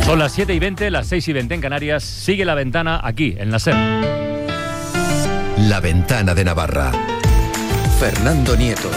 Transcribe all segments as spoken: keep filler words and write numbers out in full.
Son las siete y veinte, las seis y veinte en Canarias. Sigue La Ventana aquí, en la SER. La Ventana de Navarra. Fernando Nieto.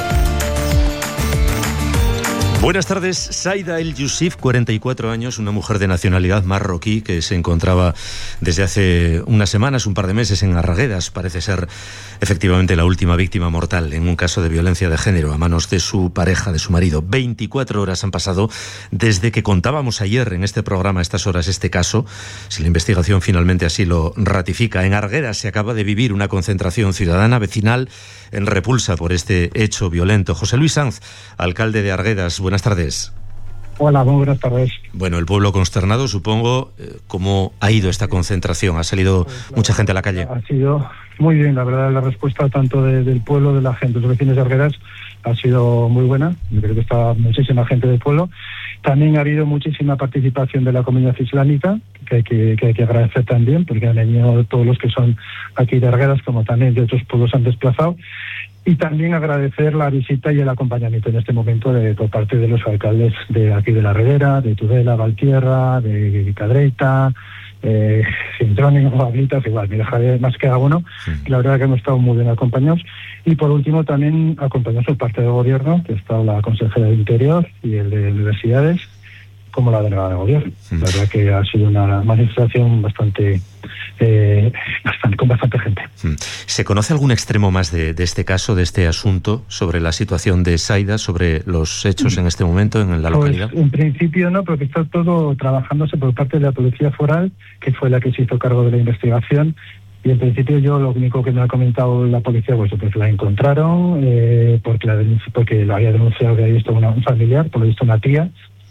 Buenas tardes. Saida El Yousif, cuarenta y cuatro años, una mujer de nacionalidad marroquí que se encontraba desde hace unas semanas, un par de meses, en Arraguedas. Parece ser efectivamente la última víctima mortal en un caso de violencia de género a manos de su pareja, de su marido. veinticuatro horas han pasado desde que contábamos ayer en este programa, a estas horas, este caso. Si la investigación finalmente así lo ratifica. En Arraguedas se acaba de vivir una concentración ciudadana vecinal en repulsa por este hecho violento. José Luis Sanz, alcalde de Arraguedas, buenas tardes. Hola, muy buenas tardes. Bueno, el pueblo consternado, supongo. ¿Cómo ha ido esta concentración? ¿Ha salido pues la, mucha gente a la calle? Ha sido muy bien, la verdad, la respuesta tanto de, del pueblo, de la gente, los vecinos de Arraguedas, ha sido muy buena. Yo creo que está muchísima gente del pueblo. También ha habido muchísima participación de la comunidad islámica, que hay que, que, hay que agradecer también, porque han venido todos los que son aquí de Arraguedas, como también de otros pueblos han desplazado. Y también agradecer la visita y el acompañamiento en este momento de por parte de los alcaldes de aquí de La Ribera, de Tudela, Valtierra, de Cadreita, eh, Sintroni, Baglitas, igual, me dejaré más que a uno. Sí. La verdad que hemos estado muy bien acompañados. Y por último también acompañados por parte del gobierno, que está la consejera del Interior y el de Universidades, como la delegada de gobierno. Sí. La verdad que ha sido una manifestación bastante, eh, bastante con bastante gente. ¿Se conoce algún extremo más de, de este caso, de este asunto, sobre la situación de Saida, sobre los hechos en este momento en la localidad? Pues, en principio no, porque está todo trabajándose por parte de la Policía Foral, que fue la que se hizo cargo de la investigación. Y en principio yo lo único que me ha comentado la policía, pues, pues la encontraron eh, porque la denunci- porque la había denunciado que había visto una, un familiar, por lo visto una tía.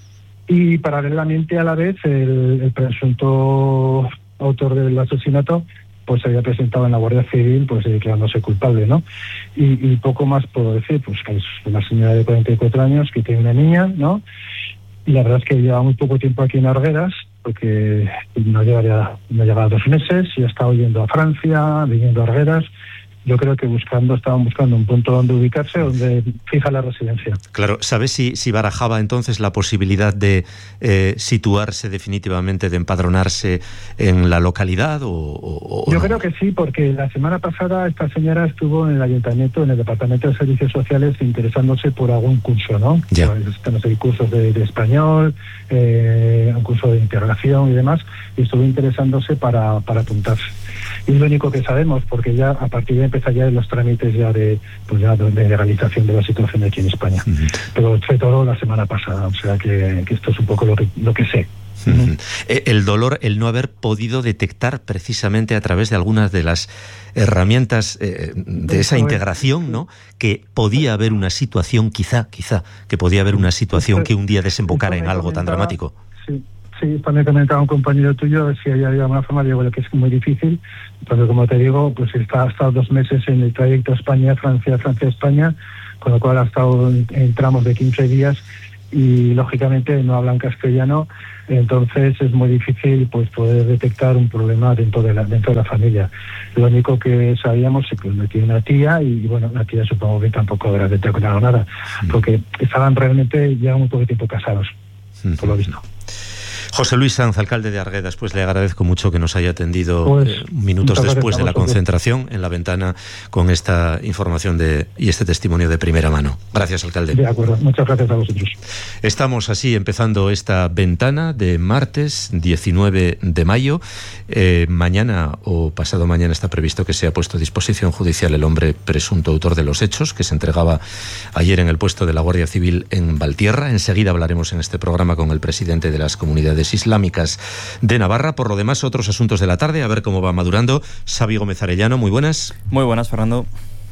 Y paralelamente a la vez el, el presunto autor del asesinato pues se había presentado en la Guardia Civil pues declarándose culpable, ¿no? Y, y poco más puedo decir, pues que es una señora de cuarenta y cuatro años que tiene una niña, ¿no? Y la verdad es que lleva muy poco tiempo aquí en Arraguedas, porque no lleva, no lleva dos meses y ha estado yendo a Francia, viniendo a Arraguedas. Yo creo que buscando, estaban buscando un punto donde ubicarse, donde fija la residencia. Claro, ¿sabes si, si barajaba entonces la posibilidad de eh, situarse definitivamente, de empadronarse en la localidad o, o, o Yo no? creo que sí, porque la semana pasada esta señora estuvo en el ayuntamiento, en el departamento de servicios sociales, interesándose por algún curso, ¿no? Ya. Están los cursos de, de español, eh, un curso de integración y demás, y estuvo interesándose para, para apuntarse. Y es lo único que sabemos, porque ya a partir de empezar ya los trámites ya de pues ya de legalización de la situación aquí en España. Uh-huh. Pero fue todo la semana pasada, o sea que, que esto es un poco lo que, lo que sé. Uh-huh. El dolor, el no haber podido detectar precisamente a través de algunas de las herramientas eh, de esa integración, ¿no? Que podía haber una situación, quizá, quizá, que podía haber una situación que un día desembocara en algo tan dramático. Sí. Sí, también comentaba un compañero tuyo si hay alguna forma, digo, que es muy difícil, porque como te digo, pues está, ha estado dos meses en el trayecto España-Francia, Francia-España, con lo cual ha estado en, en tramos de quince días y lógicamente no hablan castellano, entonces es muy difícil pues poder detectar un problema dentro de la, dentro de la familia. Lo único que sabíamos es que me tiene una tía y bueno, la tía supongo que tampoco habrá detectado nada, porque estaban realmente ya un poco tiempo casados, por lo visto. José Luis Sanz, alcalde de Arraguedas, pues le agradezco mucho que nos haya atendido pues, eh, minutos después de la concentración en La Ventana con esta información de y este testimonio de primera mano. Gracias, alcalde. De acuerdo, muchas gracias a vosotros. Estamos así empezando esta ventana de martes diecinueve de mayo. Eh, mañana o pasado mañana está previsto que sea puesto a disposición judicial el hombre presunto autor de los hechos, que se entregaba ayer en el puesto de la Guardia Civil en Valtierra. Enseguida hablaremos en este programa con el presidente de las comunidades islámicas de Navarra. Por lo demás, otros asuntos de la tarde, a ver cómo va madurando. Xavi Gómez Arellano, muy buenas. Muy buenas, Fernando.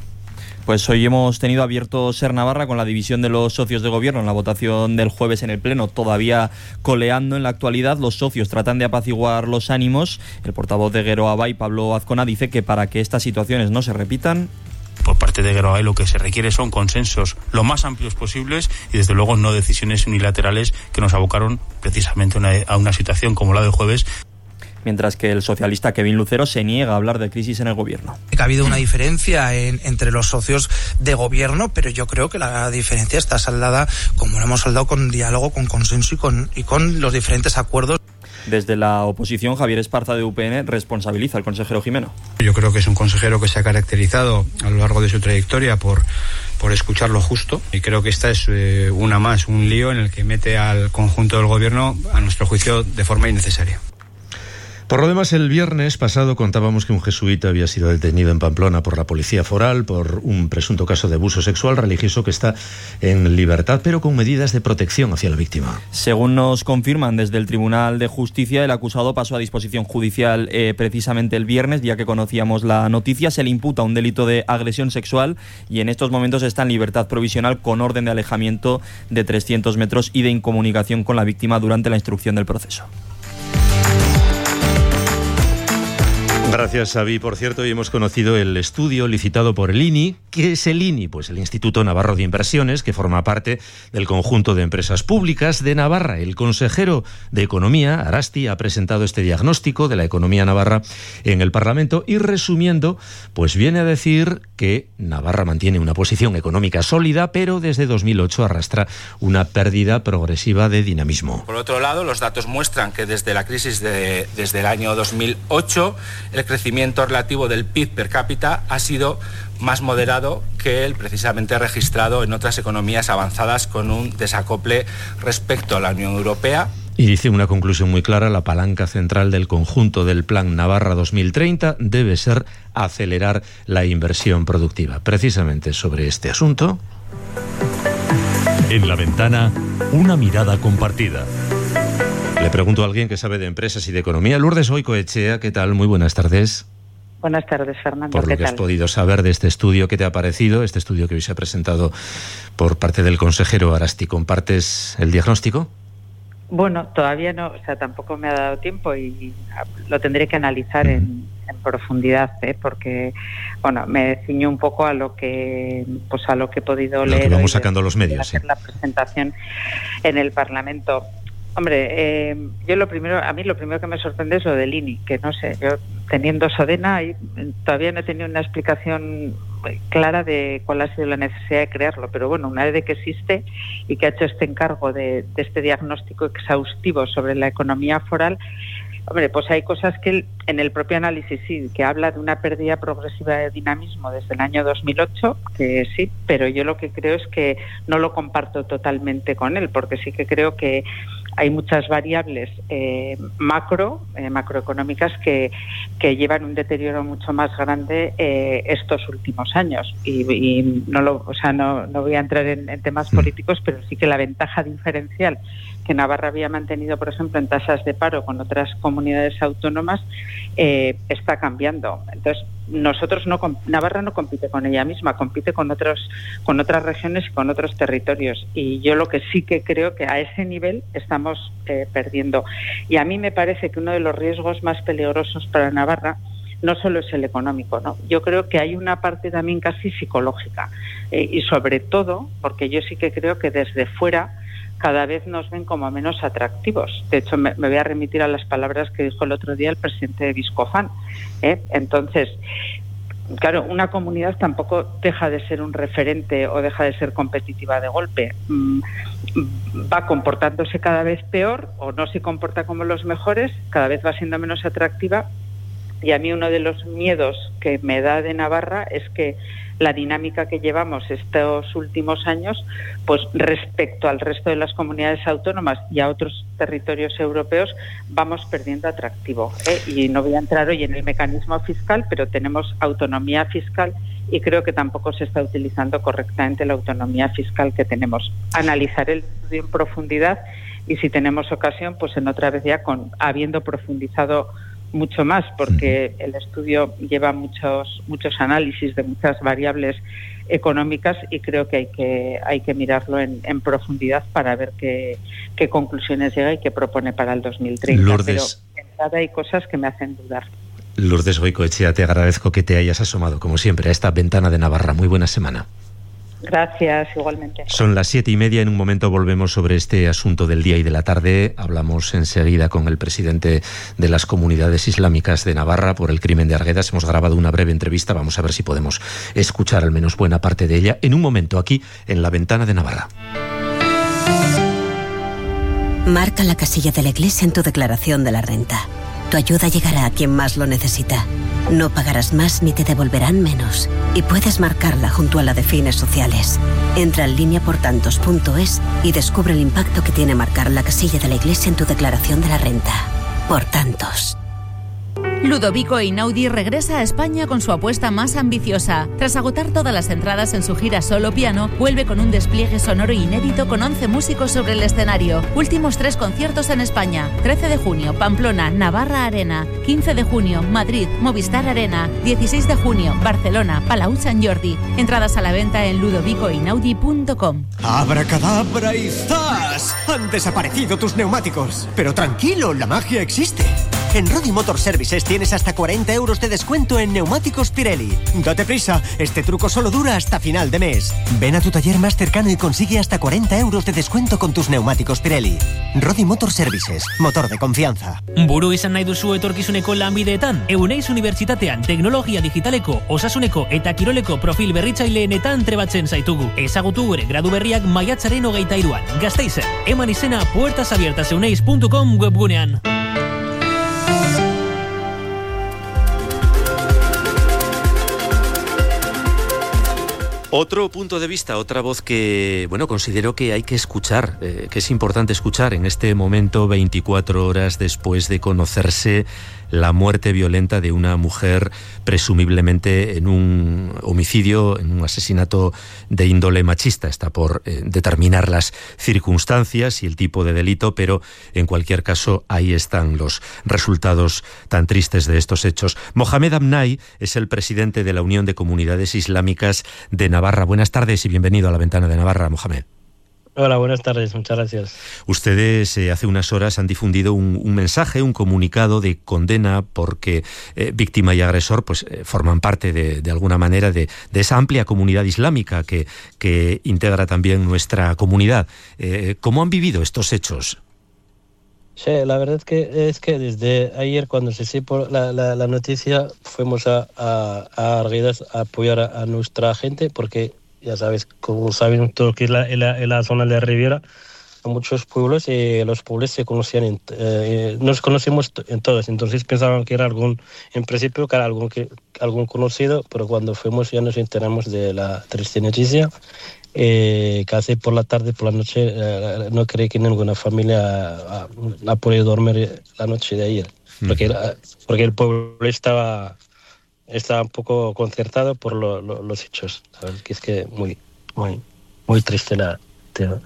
Pues hoy hemos tenido abierto SER Navarra con la división de los socios de gobierno en la votación del jueves en el Pleno, todavía coleando en la actualidad. Los socios tratan de apaciguar los ánimos. El portavoz de Geroa, Pablo Azcona, dice que para que estas situaciones no se repitan, por parte de Geroa lo que se requiere son consensos lo más amplios posibles y desde luego no decisiones unilaterales que nos abocaron precisamente una, a una situación como la del jueves. Mientras que el socialista Kevin Lucero se niega a hablar de crisis en el gobierno. Ha habido una diferencia en, entre los socios de gobierno, pero yo creo que la diferencia está saldada, como lo hemos saldado, con diálogo, con consenso y con, y con los diferentes acuerdos. Desde la oposición, Javier Esparza de U P N responsabiliza al consejero Gimeno. Yo creo que es un consejero que se ha caracterizado a lo largo de su trayectoria por, por escuchar lo justo, y creo que esta es eh, una más, un lío en el que mete al conjunto del gobierno, a nuestro juicio, de forma innecesaria. Por lo demás, el viernes pasado contábamos que un jesuita había sido detenido en Pamplona por la policía foral por un presunto caso de abuso sexual religioso que está en libertad, pero con medidas de protección hacia la víctima. Según nos confirman desde el Tribunal de Justicia, el acusado pasó a disposición judicial eh, precisamente el viernes, ya que conocíamos la noticia. Se le imputa un delito de agresión sexual y en estos momentos está en libertad provisional con orden de alejamiento de trescientos metros y de incomunicación con la víctima durante la instrucción del proceso. Gracias, Xavi. Por cierto, hoy hemos conocido el estudio licitado por el I N I. ¿Qué es el I N I? Pues el Instituto Navarro de Inversiones, que forma parte del conjunto de empresas públicas de Navarra. El consejero de Economía, Arasti, ha presentado este diagnóstico de la economía navarra en el Parlamento y, resumiendo, pues viene a decir que Navarra mantiene una posición económica sólida, pero desde dos mil ocho arrastra una pérdida progresiva de dinamismo. Por otro lado, los datos muestran que desde la crisis de, desde el año dos mil ocho, el crecimiento relativo del P I B per cápita ha sido más moderado que el precisamente registrado en otras economías avanzadas, con un desacople respecto a la Unión Europea. Y dice una conclusión muy clara: la palanca central del conjunto del Plan Navarra dos mil treinta debe ser acelerar la inversión productiva. Precisamente sobre este asunto. En la ventana, una mirada compartida. Le pregunto a alguien que sabe de empresas y de economía. Lourdes Goicoechea, ¿qué tal? Muy buenas tardes. Buenas tardes, Fernando. Por lo ¿Qué que tal? has podido saber de este estudio, ¿qué te ha parecido? Este estudio que hoy se ha presentado por parte del consejero Arasti. ¿Compartes el diagnóstico? Bueno, todavía no, o sea, tampoco me ha dado tiempo y lo tendré que analizar en, en profundidad, ¿eh? Porque, bueno, me ciño un poco a lo que, pues a lo que he podido lo leer. Que vamos hoy sacando de, los medios, de hacer sí. La presentación en el Parlamento. Hombre, eh, yo lo primero, a mí lo primero que me sorprende es lo del I N I, que no sé, yo teniendo Sodena y todavía no he tenido una explicación clara de cuál ha sido la necesidad de crearlo, pero bueno, una vez de que existe y que ha hecho este encargo de, de este diagnóstico exhaustivo sobre la economía foral, hombre, pues hay cosas que en el propio análisis sí, que habla de una pérdida progresiva de dinamismo desde el año dos mil ocho, que sí, pero yo lo que creo es que no lo comparto totalmente con él, porque sí que creo que hay muchas variables eh, macro, eh, macroeconómicas que, que llevan un deterioro mucho más grande eh, estos últimos años. Y, y no lo, o sea, no, no voy a entrar en, en temas políticos, pero sí que la ventaja diferencial que Navarra había mantenido, por ejemplo, en tasas de paro con otras comunidades autónomas, eh, está cambiando. Entonces, nosotros no, Navarra no compite con ella misma, compite con otros, con otras regiones y con otros territorios. Y yo lo que sí que creo que a ese nivel estamos eh, perdiendo. Y a mí me parece que uno de los riesgos más peligrosos para Navarra no solo es el económico, ¿no? Yo creo que hay una parte también casi psicológica eh, y sobre todo porque yo sí que creo que desde fuera cada vez nos ven como menos atractivos. De hecho, me, me voy a remitir a las palabras que dijo el otro día el presidente de Viscofan, ¿eh? Entonces, claro, una comunidad tampoco deja de ser un referente o deja de ser competitiva de golpe. Mm, va comportándose cada vez peor o no se comporta como los mejores, cada vez va siendo menos atractiva. Y a mí uno de los miedos que me da de Navarra es que la dinámica que llevamos estos últimos años, pues respecto al resto de las comunidades autónomas y a otros territorios europeos, vamos perdiendo atractivo, ¿eh? Y no voy a entrar hoy en el mecanismo fiscal, pero tenemos autonomía fiscal y creo que tampoco se está utilizando correctamente la autonomía fiscal que tenemos. Analizar el estudio en profundidad y si tenemos ocasión, pues en otra vez ya con habiendo profundizado mucho más, porque el estudio lleva muchos muchos análisis de muchas variables económicas y creo que hay que hay que mirarlo en, en profundidad para ver qué, qué conclusiones llega y qué propone para el dos mil treinta. Lourdes, pero en verdad hay cosas que me hacen dudar. Lourdes Goicoechea, te agradezco que te hayas asomado, como siempre, a esta ventana de Navarra. Muy buena semana. Gracias, igualmente. Son las siete y media. En un momento volvemos sobre este asunto del día y de la tarde. Hablamos enseguida con el presidente de las comunidades islámicas de Navarra por el crimen de Arguedas. Hemos grabado una breve entrevista. Vamos a ver si podemos escuchar al menos buena parte de ella en un momento aquí en la ventana de Navarra. Marca la casilla de la Iglesia en tu declaración de la renta. Tu ayuda llegará a quien más lo necesita. No pagarás más ni te devolverán menos. Y puedes marcarla junto a la de fines sociales. Entra en línea por tantos punto es y descubre el impacto que tiene marcar la casilla de la Iglesia en tu declaración de la renta. Por tantos. Ludovico Einaudi regresa a España con su apuesta más ambiciosa. Tras agotar todas las entradas en su gira solo piano, vuelve con un despliegue sonoro inédito con once músicos sobre el escenario. Últimos tres conciertos en España. trece de junio, Pamplona, Navarra Arena. quince de junio, Madrid, Movistar Arena. dieciséis de junio, Barcelona, Palau Sant Jordi. Entradas a la venta en ludovico einaudi punto com. ¡Abracadabra y zas! Han desaparecido tus neumáticos. Pero tranquilo, la magia existe. En Rodi Motor Services tienes hasta cuarenta euros de descuento en neumáticos Pirelli. Date prisa, este truco solo dura hasta final de mes. Ven a tu taller más cercano y consigue hasta cuarenta euros de descuento con tus neumáticos Pirelli. Rodi Motor Services, motor de confianza. Buru izan nahi duzu etorkizuneko lanbideetan, Euneiz Unibertsitatean teknologia digitaleko, osasuneko eta kiroleko profil berritzaileenetan trebatzen zaitugu. Ezagutu gure gradu berriak maiatzaren hogeita hiruan. Gasteizen, eman izena puertas abiertas euneiz punto com webgunean. Otro punto de vista, otra voz que, bueno, considero que hay que escuchar, eh, que es importante escuchar en este momento, veinticuatro horas después de conocerse la muerte violenta de una mujer, presumiblemente en un homicidio, en un asesinato de índole machista. Está por eh, determinar las circunstancias y el tipo de delito, pero en cualquier caso ahí están los resultados tan tristes de estos hechos. Mohamed Amnai es el presidente de la Unión de Comunidades Islámicas de Navarra. Buenas tardes y bienvenido a La Ventana de Navarra, Mohamed. Hola, buenas tardes, muchas gracias. Ustedes eh, hace unas horas han difundido un, un mensaje, un comunicado de condena porque eh, víctima y agresor pues eh, forman parte de, de alguna manera de, de esa amplia comunidad islámica que, que integra también nuestra comunidad. Eh, ¿Cómo han vivido estos hechos? Sí, la verdad es que, es que desde ayer cuando se supo la, la, la noticia fuimos a, a, a Arguedas a apoyar a, a nuestra gente porque ya sabes, como saben todo que es la, la, la zona de la Riviera, hay muchos pueblos y los pueblos se conocían, en, eh, nos conocemos en todos, entonces pensaban que era algún, en principio que era algún, que, algún conocido, pero cuando fuimos ya nos enteramos de la triste noticia. Eh, casi por la tarde, por la noche, eh, no creí que ninguna familia ha, ha podido dormir la noche de ayer, porque, mm. porque el pueblo estaba... Está un poco concertado por lo, lo, los hechos. La verdad que es que muy, muy, muy triste la tema.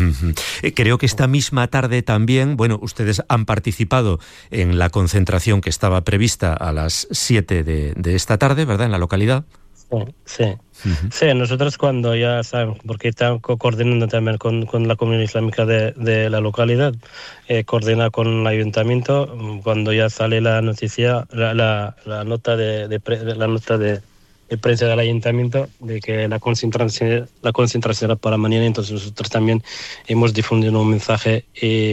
Creo que esta misma tarde también, bueno, ustedes han participado en la concentración que estaba prevista a las siete de, de esta tarde, ¿verdad? En la localidad. Sí, sí. Uh-huh. Sí, nosotros cuando ya saben, porque estamos coordinando también con, con la comunidad islámica de, de la localidad, eh, coordina con el ayuntamiento, cuando ya sale la noticia, la, la, la nota de, de, pre, la nota de, de prensa del ayuntamiento de que la concentración, la concentración era para mañana, entonces nosotros también hemos difundido un mensaje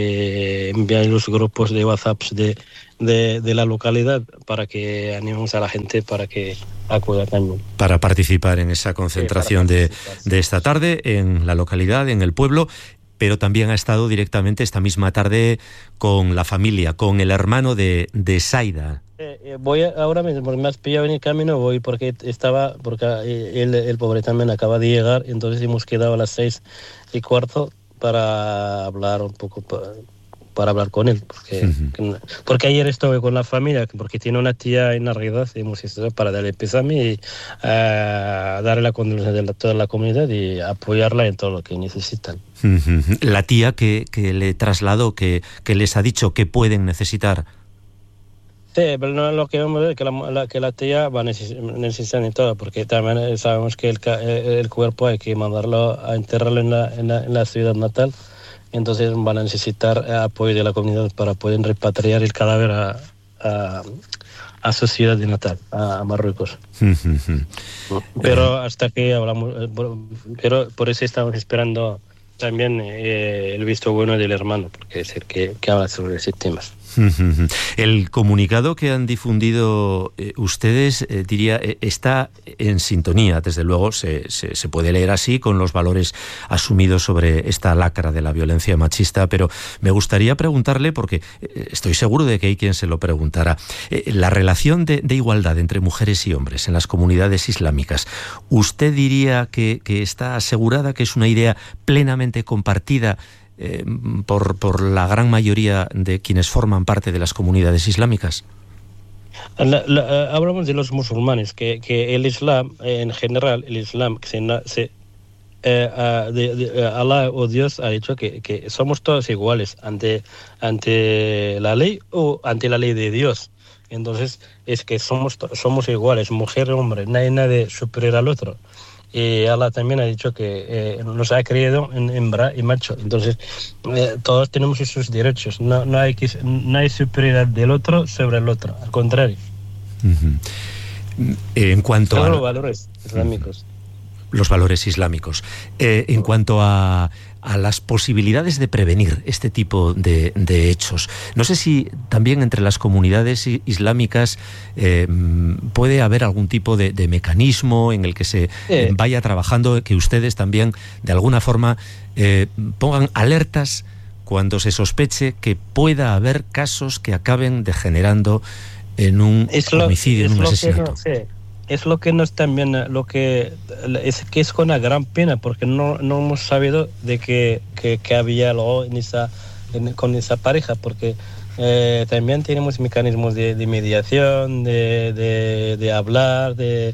y enviado los grupos de WhatsApp de De, de la localidad para que animemos a la gente para que acuda también. Para participar en esa concentración sí, de, de esta tarde en la localidad, en el pueblo, pero también ha estado directamente esta misma tarde con la familia, con el hermano de, de Saida. Eh, voy a, ahora mismo, me has pillado en el camino, voy porque estaba, porque el, el pobre también acaba de llegar, entonces hemos quedado a las seis y cuarto para hablar un poco... Para, para hablar con él, porque, uh-huh. porque ayer estuve con la familia, porque tiene una tía en Arguedas, y hemos estado para darle pésame y uh, darle la condolencia de la, toda la comunidad y apoyarla en todo lo que necesitan. Uh-huh. La tía que, que le trasladó, que, que les ha dicho que pueden necesitar. Sí, pero no lo que vamos a ver, que la, la, que la tía va a necesitar en todo, porque también sabemos que el, el cuerpo hay que mandarlo a enterrarlo en la, en la, en la ciudad natal. Entonces van a necesitar apoyo de la comunidad para poder repatriar el cadáver a, a, a su ciudad de natal, a, a Marruecos. Pero hasta que hablamos, pero por eso estamos esperando también eh, el visto bueno del hermano, porque es el que, que habla sobre ese tema. El comunicado que han difundido eh, ustedes, eh, diría, eh, está en sintonía, desde luego, se, se, se puede leer así, con los valores asumidos sobre esta lacra de la violencia machista, pero me gustaría preguntarle, porque eh, estoy seguro de que hay quien se lo preguntará, eh, la relación de, de igualdad entre mujeres y hombres en las comunidades islámicas, ¿usted diría que, que está asegurada, que es una idea plenamente compartida Eh, por, por la gran mayoría de quienes forman parte de las comunidades islámicas? La, la, uh, hablamos de los musulmanes, que, que el Islam, eh, en general, el Islam, que se, se, eh, uh, de, de, uh, Allah o Dios ha dicho que, que somos todos iguales ante, ante la ley o ante la ley de Dios. Entonces, es que somos, somos iguales, mujer y hombre, no hay nadie superior al otro. Y Allah también ha dicho que eh, nos ha creado en hembra y macho. Entonces, eh, todos tenemos esos derechos. No, no, hay que, no hay superioridad del otro sobre el otro. Al contrario. Uh-huh. En cuanto Son a los valores islámicos. Los valores islámicos. Eh, en cuanto a, a las posibilidades de prevenir este tipo de, de hechos, no sé si también entre las comunidades islámicas eh, puede haber algún tipo de, de mecanismo en el que se eh. vaya trabajando, que ustedes también de alguna forma eh, pongan alertas cuando se sospeche que pueda haber casos que acaben degenerando en un es lo, homicidio, en un asesinato. Que no, sí. Es lo que nos también, lo que es que es con una gran pena, porque no, no hemos sabido de que, que, que había algo en esa, en, con esa pareja, porque eh, también tenemos mecanismos de, de mediación, de, de, de hablar de,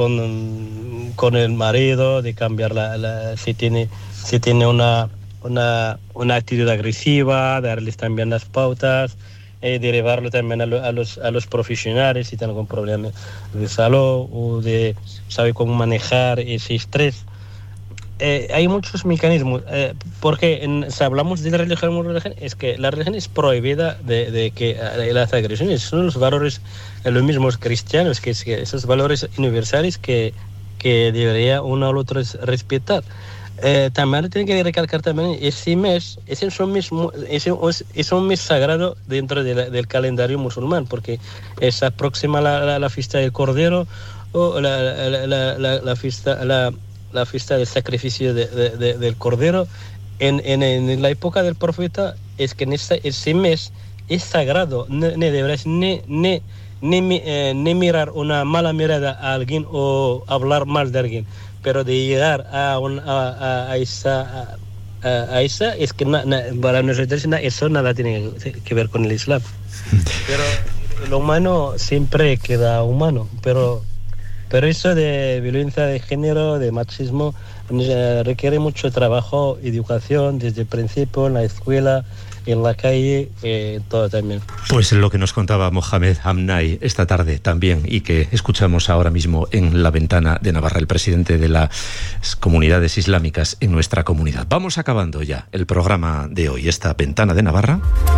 con, con el marido, de cambiar la, la si tiene, si tiene una, una, una actitud agresiva, darles también las pautas. Eh, derivarlo también a, lo, a, los, a los profesionales si tienen algún problema de salud o de saber cómo manejar ese estrés. Eh, hay muchos mecanismos, eh, porque en, si hablamos de la religión, religión, es que la religión es prohibida de, de que eh, las agresiones son los valores, eh, los mismos cristianos, que, es, que esos valores universales que, que debería uno al otro respetar. Eh, también tiene que recalcar también ese mes, ese es un mes, ese es un mes sagrado dentro de la, del calendario musulmán, porque se aproxima la, la, la fiesta del Cordero o la, la, la, la, la, fiesta, la, la fiesta del sacrificio de, de, de, del Cordero. En, en, en la época del profeta es que en esta, ese mes es sagrado, no, no deberás ni, ni, ni, eh, ni mirar una mala mirada a alguien o hablar mal de alguien. Pero de llegar a, un, a, a, esa, a, a esa es que na, na, para nosotros na, eso nada tiene que ver con el Islam. Pero lo humano siempre queda humano, pero, pero eso de violencia de género, de machismo, requiere mucho trabajo, educación desde el principio, en la escuela, en la calle, eh, todo también. Pues lo que nos contaba Mohamed Hamnai esta tarde también, y que escuchamos ahora mismo en La Ventana de Navarra, el presidente de las comunidades islámicas en nuestra comunidad. Vamos acabando ya el programa de hoy, esta Ventana de Navarra.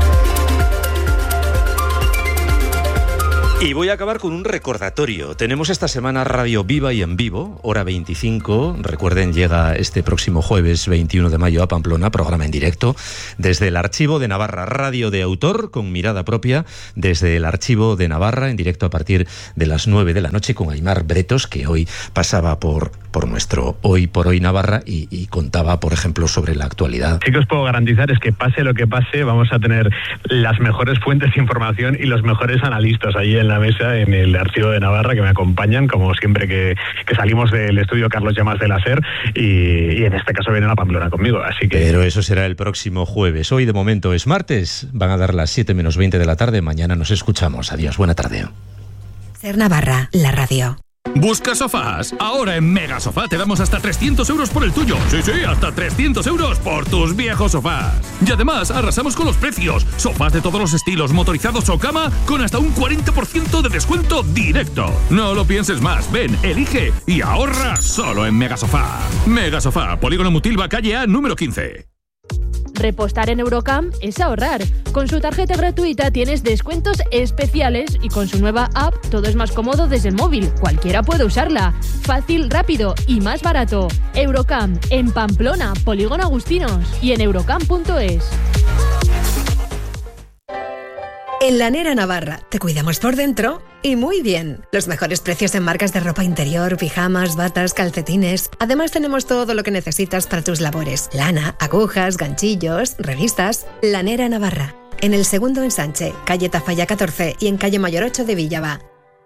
Y voy a acabar con un recordatorio. Tenemos esta semana Radio Viva y en Vivo, hora veinticinco. Recuerden, llega este próximo jueves veintiuno de mayo a Pamplona, programa en directo desde el Archivo de Navarra, radio de autor con mirada propia, desde el Archivo de Navarra, en directo a partir de las nueve de la noche con Aymar Bretos, que hoy pasaba por, por nuestro Hoy por Hoy Navarra y, y contaba, por ejemplo, sobre la actualidad. Sí que os puedo garantizar es que pase lo que pase, vamos a tener las mejores fuentes de información y los mejores analistas allí en la mesa, en el Archivo de Navarra, que me acompañan, como siempre que, que salimos del estudio Carlos Llamas de la SER, y, y en este caso vienen a Pamplona conmigo, así que... Pero eso será el próximo jueves. Hoy de momento es martes, van a dar las siete menos veinte de la tarde, mañana nos escuchamos. Adiós, buena tarde. SER Navarra, la radio. ¿Buscas sofás? Ahora en Mega Sofá te damos hasta trescientos euros por el tuyo. Sí, sí, hasta trescientos euros por tus viejos sofás. Y además arrasamos con los precios. Sofás de todos los estilos, motorizados o cama, con hasta un cuarenta por ciento de descuento directo. No lo pienses más. Ven, elige y ahorra solo en Mega Sofá. Mega Sofá, Polígono Mutilva, calle A, número quince. Repostar en Eurocam es ahorrar. Con su tarjeta gratuita tienes descuentos especiales y con su nueva app todo es más cómodo desde el móvil. Cualquiera puede usarla. Fácil, rápido y más barato. Eurocam, en Pamplona, Polígono Agustinos y en eurocam punto es. En Lanera Navarra te cuidamos por dentro y muy bien. Los mejores precios en marcas de ropa interior, pijamas, batas, calcetines. Además tenemos todo lo que necesitas para tus labores. Lana, agujas, ganchillos, revistas. Lanera Navarra. En el segundo ensanche, calle Tafalla catorce y en calle Mayor ocho de Villava.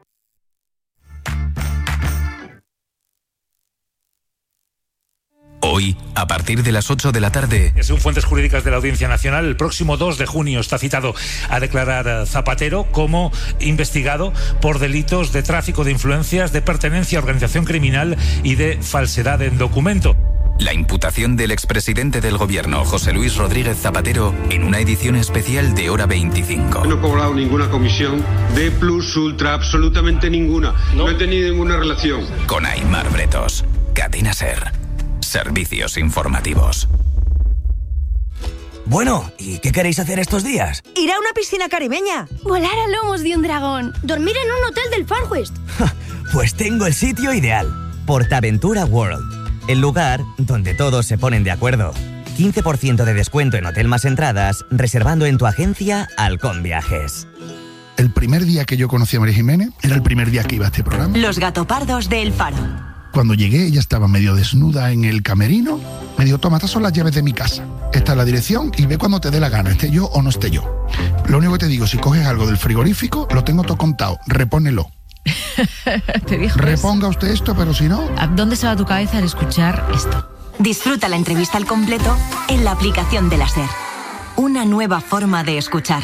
Hoy, a partir de las ocho de la tarde... Según fuentes jurídicas de la Audiencia Nacional, el próximo dos de junio está citado a declarar Zapatero como investigado por delitos de tráfico de influencias, de pertenencia a organización criminal y de falsedad en documento. La imputación del expresidente del gobierno, José Luis Rodríguez Zapatero, en una edición especial de Hora veinticinco. No he cobrado ninguna comisión de plus ultra, absolutamente ninguna. No, no he tenido ninguna relación. Con Aimar Bretos, Cadena SER. Servicios informativos. Bueno, ¿y qué queréis hacer estos días? Ir a una piscina caribeña. Volar a lomos de un dragón. Dormir en un hotel del Far West. Pues tengo el sitio ideal. Portaventura World. El lugar donde todos se ponen de acuerdo. quince por ciento de descuento en hotel más entradas, reservando en tu agencia Halcón Viajes. El primer día que yo conocí a María Jiménez era el primer día que iba a este programa. Los gatopardos de El Faro. Cuando llegué, ella estaba medio desnuda en el camerino. Me dijo, toma, estas son las llaves de mi casa. Esta es la dirección y ve cuando te dé la gana, esté yo o no esté yo. Lo único que te digo, si coges algo del frigorífico, lo tengo todo contado, repónelo. ¿Te dijo Reponga eso? usted esto, pero si no... ¿A dónde se va tu cabeza al escuchar esto? Disfruta la entrevista al completo en la aplicación de la SER. Una nueva forma de escuchar.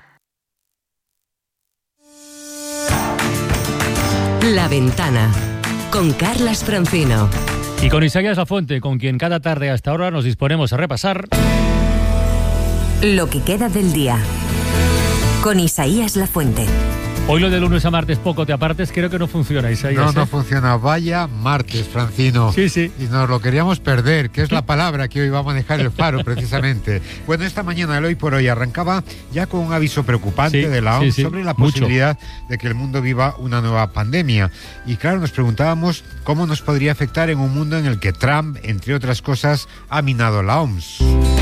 La Ventana, con Carlas Francino. Y con Isaías Lafuente, con quien cada tarde hasta ahora nos disponemos a repasar... Lo que queda del día. Con Isaías Lafuente. Hoy lo de lunes a martes poco te apartes, creo que no funciona, Isaías. No, ¿eh? no funciona. Vaya martes, Francino. Sí, sí. Y nos lo queríamos perder, que es la palabra que hoy va a manejar el Faro, precisamente. Bueno, esta mañana, el Hoy por Hoy, arrancaba ya con un aviso preocupante sí, de la O M S sí, sí. sobre la posibilidad Mucho. de que el mundo viva una nueva pandemia. Y claro, nos preguntábamos cómo nos podría afectar en un mundo en el que Trump, entre otras cosas, ha minado la O M S.